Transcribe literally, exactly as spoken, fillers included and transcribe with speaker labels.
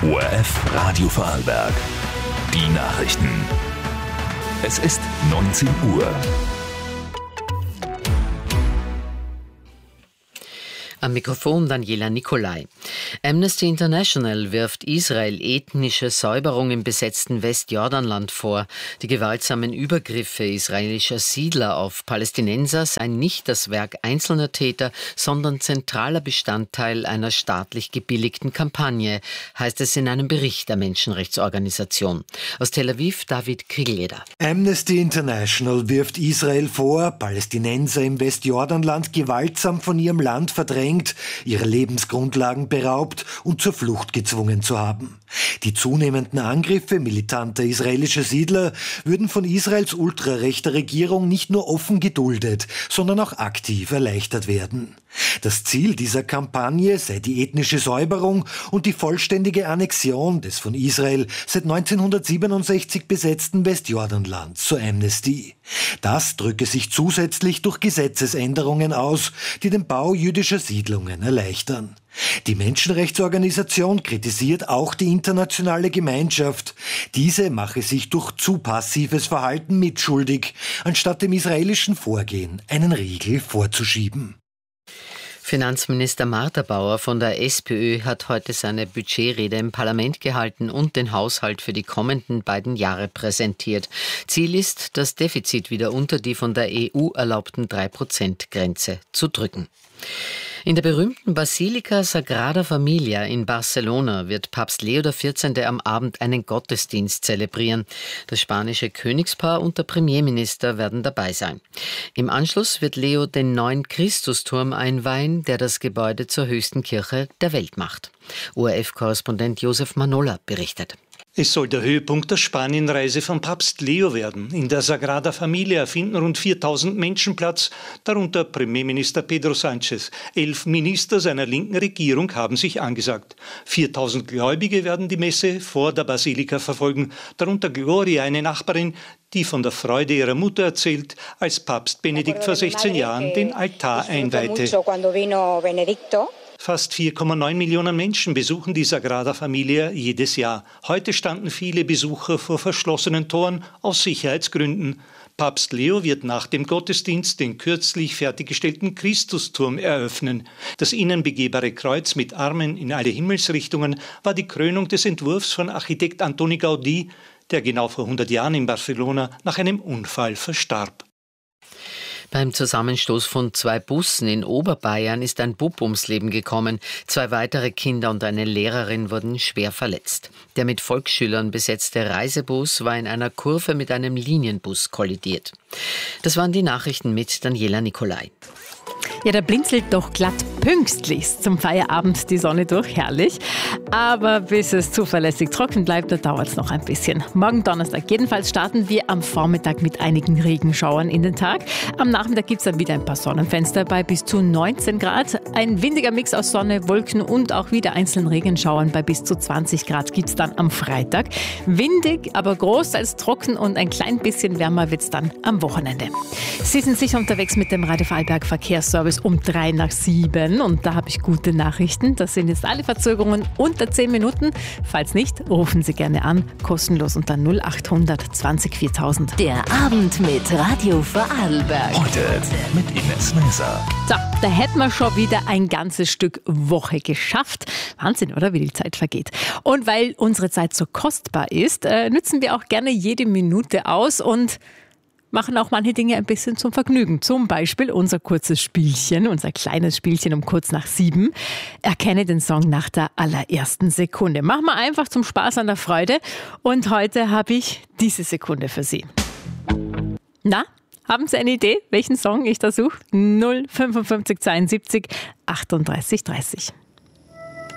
Speaker 1: O R F Radio Vorarlberg. Die Nachrichten. Es ist neunzehn Uhr.
Speaker 2: Am Mikrofon Daniela Nicolai. Amnesty International wirft Israel ethnische Säuberung im besetzten Westjordanland vor. Die gewaltsamen Übergriffe israelischer Siedler auf Palästinenser seien nicht das Werk einzelner Täter, sondern zentraler Bestandteil einer staatlich gebilligten Kampagne, heißt es in einem Bericht der Menschenrechtsorganisation. Aus Tel Aviv David Kriegelleder.
Speaker 3: Amnesty International wirft Israel vor, Palästinenser im Westjordanland gewaltsam von ihrem Land verdrängt, ihre Lebensgrundlagen beraubt und zur Flucht gezwungen zu haben. Die zunehmenden Angriffe militanter israelischer Siedler würden von Israels ultrarechter Regierung nicht nur offen geduldet, sondern auch aktiv erleichtert werden. Das Ziel dieser Kampagne sei die ethnische Säuberung und die vollständige Annexion des von Israel seit neunzehnhundertsiebenundsechzig besetzten Westjordanlands, so Amnesty. Das drücke sich zusätzlich durch Gesetzesänderungen aus, die den Bau jüdischer Siedlungen erleichtern. Die Menschenrechtsorganisation kritisiert auch die internationale Gemeinschaft. Diese mache sich durch zu passives Verhalten mitschuldig, anstatt dem israelischen Vorgehen einen Riegel vorzuschieben.
Speaker 2: Finanzminister Martha Bauer von der SPÖ hat heute seine Budgetrede im Parlament gehalten und den Haushalt für die kommenden beiden Jahre präsentiert. Ziel ist, das Defizit wieder unter die von der E U erlaubten drei Prozent Grenze zu drücken. In der berühmten Basilika Sagrada Familia in Barcelona wird Papst Leo der vierzehnte am Abend einen Gottesdienst zelebrieren. Das spanische Königspaar und der Premierminister werden dabei sein. Im Anschluss wird Leo den neuen Christusturm einweihen, der das Gebäude zur höchsten Kirche der Welt macht. O R F-Korrespondent Josef Manola berichtet.
Speaker 4: Es soll der Höhepunkt der Spanienreise von Papst Leo werden. In der Sagrada Familia finden rund viertausend Menschen Platz, darunter Premierminister Pedro Sánchez. Elf Minister seiner linken Regierung haben sich angesagt. viertausend Gläubige werden die Messe vor der Basilika verfolgen, darunter Gloria, eine Nachbarin, die von der Freude ihrer Mutter erzählt, als Papst Benedikt vor sechzehn Jahren den Altar einweihte. Fast vier Komma neun Millionen Menschen besuchen die Sagrada Familia jedes Jahr. Heute standen viele Besucher vor verschlossenen Toren aus Sicherheitsgründen. Papst Leo wird nach dem Gottesdienst den kürzlich fertiggestellten Christusturm eröffnen. Das innen begehbare Kreuz mit Armen in alle Himmelsrichtungen war die Krönung des Entwurfs von Architekt Antoni Gaudí, der genau vor hundert Jahren in Barcelona nach einem Unfall verstarb.
Speaker 2: Beim Zusammenstoß von zwei Bussen in Oberbayern ist ein Bub ums Leben gekommen. Zwei weitere Kinder und eine Lehrerin wurden schwer verletzt. Der mit Volksschülern besetzte Reisebus war in einer Kurve mit einem Linienbus kollidiert. Das waren die Nachrichten mit Daniela Nicolai.
Speaker 5: Ja, da blinzelt doch glatt pünktlichst zum Feierabend die Sonne durch, herrlich. Aber bis es zuverlässig trocken bleibt, da dauert es noch ein bisschen. Morgen Donnerstag jedenfalls starten wir am Vormittag mit einigen Regenschauern in den Tag. Am Nachmittag gibt es dann wieder ein paar Sonnenfenster bei bis zu neunzehn Grad. Ein windiger Mix aus Sonne, Wolken und auch wieder einzelnen Regenschauern bei bis zu zwanzig Grad gibt es dann am Freitag. Windig, aber großteils trocken und ein klein bisschen wärmer wird es dann am Wochenende. Sie sind sicher unterwegs mit dem Radio Vorarlberg Verkehrsservice um drei nach sieben und da habe ich gute Nachrichten. Das sind jetzt alle Verzögerungen unter zehn Minuten. Falls nicht, rufen Sie gerne an, kostenlos unter null acht hundert zwanzig viertausend.
Speaker 6: Der Abend mit Radio Vorarlberg.
Speaker 1: Heute mit Ines Meser.
Speaker 5: So, da hätten wir schon wieder ein ganzes Stück Woche geschafft. Wahnsinn, oder? Wie die Zeit vergeht. Und weil unsere Zeit so kostbar ist, äh, nützen wir auch gerne jede Minute aus und machen auch manche Dinge ein bisschen zum Vergnügen. Zum Beispiel unser kurzes Spielchen, unser kleines Spielchen um kurz nach sieben. Erkenne den Song nach der allerersten Sekunde. Machen wir einfach zum Spaß an der Freude. Und heute habe ich diese Sekunde für Sie. Na, haben Sie eine Idee, welchen Song ich da suche? null fünfundfünfzig zweiundsiebzig achtunddreißig dreißig.